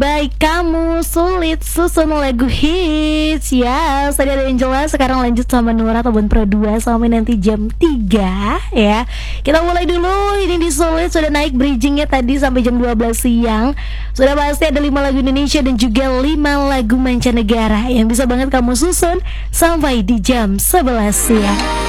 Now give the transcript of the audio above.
baik kamu sulit susun lagu hits. Ya, tadi ada yang jelas. Sekarang lanjut sama Nura ataupun Pro 2 sampai nanti jam 3 ya. Kita mulai dulu. Ini di Sulit sudah naik bridgingnya tadi sampai jam 12 siang. Sudah pasti ada 5 lagu Indonesia dan juga 5 lagu mancanegara yang bisa banget kamu susun sampai di jam 11 siang.